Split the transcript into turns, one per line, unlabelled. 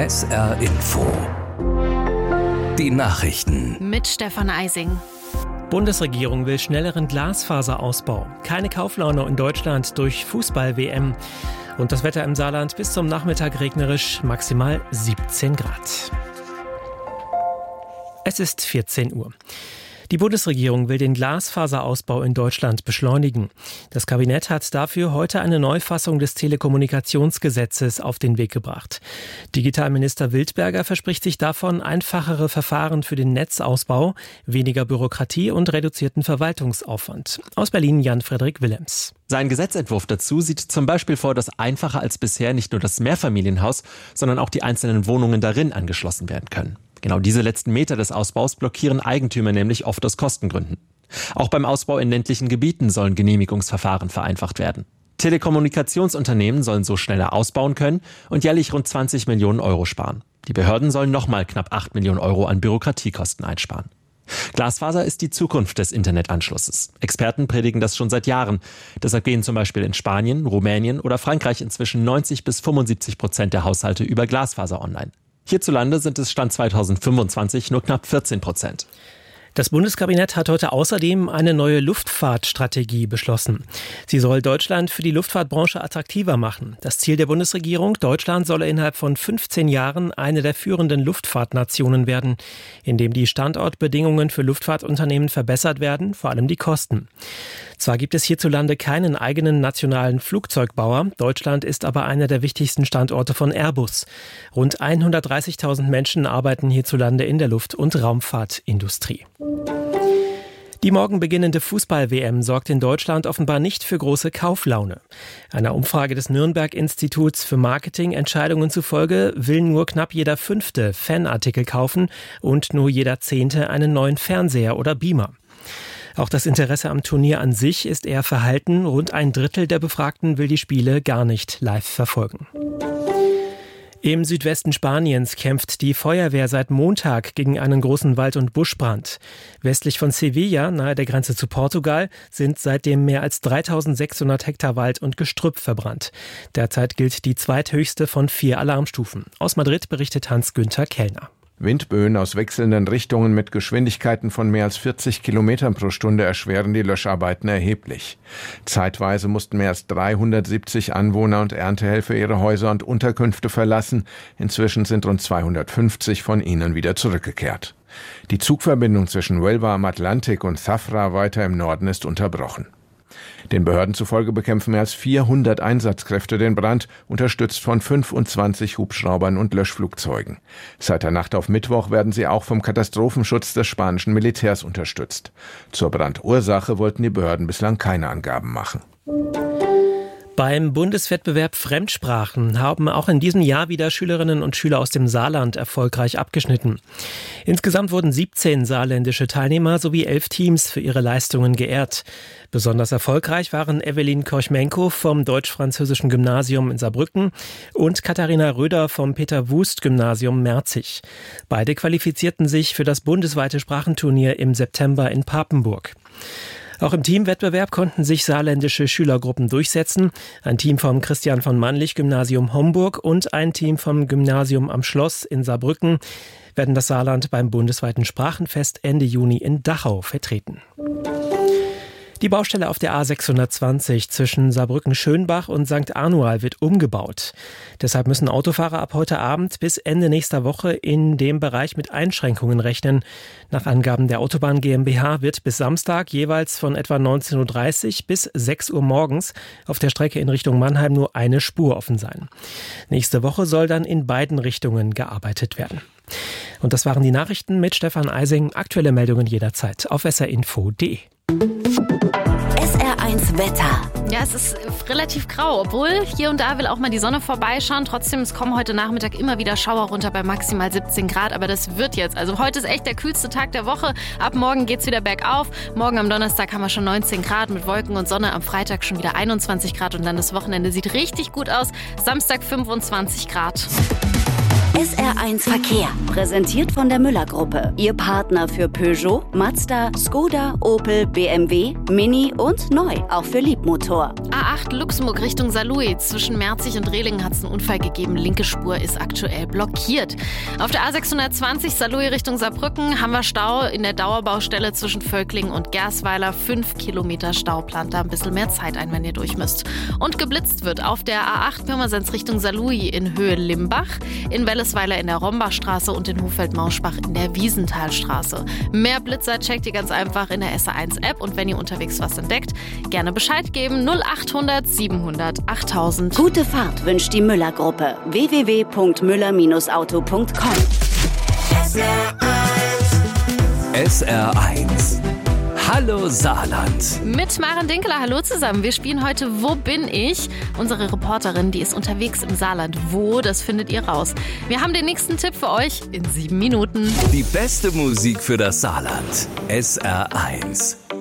SR Info. Die Nachrichten.
Mit Stefan Eising.
Bundesregierung will schnelleren Glasfaserausbau. Keine Kauflaune in Deutschland durch Fußball-WM. Und das Wetter im Saarland bis zum Nachmittag regnerisch, maximal 17 Grad. Es ist 14 Uhr. Die Bundesregierung will den Glasfaserausbau in Deutschland beschleunigen. Das Kabinett hat dafür heute eine Neufassung des Telekommunikationsgesetzes auf den Weg gebracht. Digitalminister Wildberger verspricht sich davon einfachere Verfahren für den Netzausbau, weniger Bürokratie und reduzierten Verwaltungsaufwand. Aus Berlin Jan-Frederik Willems.
Sein Gesetzentwurf dazu sieht zum Beispiel vor, dass einfacher als bisher nicht nur das Mehrfamilienhaus, sondern auch die einzelnen Wohnungen darin angeschlossen werden können. Genau diese letzten Meter des Ausbaus blockieren Eigentümer nämlich oft aus Kostengründen. Auch beim Ausbau in ländlichen Gebieten sollen Genehmigungsverfahren vereinfacht werden. Telekommunikationsunternehmen sollen so schneller ausbauen können und jährlich rund 20 Millionen Euro sparen. Die Behörden sollen nochmal knapp 8 Millionen Euro an Bürokratiekosten einsparen. Glasfaser ist die Zukunft des Internetanschlusses. Experten predigen das schon seit Jahren. Deshalb gehen zum Beispiel in Spanien, Rumänien oder Frankreich inzwischen 90-75% der Haushalte über Glasfaser online. Hierzulande sind es Stand 2025 nur knapp 14%.
Das Bundeskabinett hat heute außerdem eine neue Luftfahrtstrategie beschlossen. Sie soll Deutschland für die Luftfahrtbranche attraktiver machen. Das Ziel der Bundesregierung: Deutschland solle innerhalb von 15 Jahren eine der führenden Luftfahrtnationen werden, indem die Standortbedingungen für Luftfahrtunternehmen verbessert werden, vor allem die Kosten. Zwar gibt es hierzulande keinen eigenen nationalen Flugzeugbauer, Deutschland ist aber einer der wichtigsten Standorte von Airbus. Rund 130.000 Menschen arbeiten hierzulande in der Luft- und Raumfahrtindustrie. Die morgen beginnende Fußball-WM sorgt in Deutschland offenbar nicht für große Kauflaune. Einer Umfrage des Nürnberg-Instituts für Marketingentscheidungen zufolge will nur knapp jeder 5. Fanartikel kaufen und nur jeder 10. einen neuen Fernseher oder Beamer. Auch das Interesse am Turnier an sich ist eher verhalten. Rund ein Drittel der Befragten will die Spiele gar nicht live verfolgen. Im Südwesten Spaniens kämpft die Feuerwehr seit Montag gegen einen großen Wald- und Buschbrand. Westlich von Sevilla, nahe der Grenze zu Portugal, sind seitdem mehr als 3.600 Hektar Wald und Gestrüpp verbrannt. Derzeit gilt die zweithöchste von 4 Alarmstufen. Aus Madrid berichtet Hans-Günther Kellner.
Windböen aus wechselnden Richtungen mit Geschwindigkeiten von mehr als 40 Kilometern pro Stunde erschweren die Löscharbeiten erheblich. Zeitweise mussten mehr als 370 Anwohner und Erntehelfer ihre Häuser und Unterkünfte verlassen. Inzwischen sind rund 250 von ihnen wieder zurückgekehrt. Die Zugverbindung zwischen Huelva am Atlantik und Zafra weiter im Norden ist unterbrochen. Den Behörden zufolge bekämpfen mehr als 400 Einsatzkräfte den Brand, unterstützt von 25 Hubschraubern und Löschflugzeugen. Seit der Nacht auf Mittwoch werden sie auch vom Katastrophenschutz des spanischen Militärs unterstützt. Zur Brandursache wollten die Behörden bislang keine Angaben machen.
Beim Bundeswettbewerb Fremdsprachen haben auch in diesem Jahr wieder Schülerinnen und Schüler aus dem Saarland erfolgreich abgeschnitten. Insgesamt wurden 17 saarländische Teilnehmer sowie 11 Teams für ihre Leistungen geehrt. Besonders erfolgreich waren Evelyn Korchmenko vom Deutsch-Französischen Gymnasium in Saarbrücken und Katharina Röder vom Peter-Wust-Gymnasium Merzig. Beide qualifizierten sich für das bundesweite Sprachenturnier im September in Papenburg. Auch im Teamwettbewerb konnten sich saarländische Schülergruppen durchsetzen. Ein Team vom Christian von Mannlich Gymnasium Homburg und ein Team vom Gymnasium am Schloss in Saarbrücken werden das Saarland beim bundesweiten Sprachenfest Ende Juni in Dachau vertreten. Die Baustelle auf der A620 zwischen Saarbrücken-Schönbach und St. Anual wird umgebaut. Deshalb müssen Autofahrer ab heute Abend bis Ende nächster Woche in dem Bereich mit Einschränkungen rechnen. Nach Angaben der Autobahn GmbH wird bis Samstag jeweils von etwa 19.30 Uhr bis 6 Uhr morgens auf der Strecke in Richtung Mannheim nur eine Spur offen sein. Nächste Woche soll dann in beiden Richtungen gearbeitet werden. Und das waren die Nachrichten mit Stefan Eising. Aktuelle Meldungen jederzeit auf srinfo.de.
SR1 Wetter. Ja, es ist relativ grau, obwohl hier und da will auch mal die Sonne vorbeischauen. Trotzdem, es kommen heute Nachmittag immer wieder Schauer runter bei maximal 17 Grad. Aber das wird jetzt. Also heute ist echt der kühlste Tag der Woche. Ab morgen geht's wieder bergauf. Morgen am Donnerstag haben wir schon 19 Grad mit Wolken und Sonne. Am Freitag schon wieder 21 Grad. Und dann das Wochenende sieht richtig gut aus. Samstag 25 Grad.
SR1 Verkehr, präsentiert von der Müller-Gruppe. Ihr Partner für Peugeot, Mazda, Skoda, Opel, BMW, Mini und neu, auch für Liebmotor.
A8 Luxemburg Richtung Saarlouis. Zwischen Merzig und Rehlingen hat es einen Unfall gegeben. Linke Spur ist aktuell blockiert. Auf der A620 Saarlouis Richtung Saarbrücken haben wir Stau in der Dauerbaustelle zwischen Völklingen und Gersweiler. 5 Kilometer Stau, plant da ein bisschen mehr Zeit ein, wenn ihr durch müsst. Und geblitzt wird auf der A8 Pirmasens Richtung Saarlouis in Höhe Limbach, in Wellesweiler in der Rombachstraße und in Hofeld-Mauschbach in der Wiesenthalstraße. Mehr Blitzer checkt ihr ganz einfach in der SR1-App und wenn ihr unterwegs was entdeckt, gerne Bescheid geben. 0800 700 8000.
Gute Fahrt wünscht die Müller-Gruppe. www.müller-auto.com.
SR1. Hallo Saarland.
Mit Maren Dinkeler, hallo zusammen. Wir spielen heute Wo bin ich? Unsere Reporterin, die ist unterwegs im Saarland. Wo, das findet ihr raus. Wir haben den nächsten Tipp für euch in 7 Minuten.
Die beste Musik für das Saarland. SR1.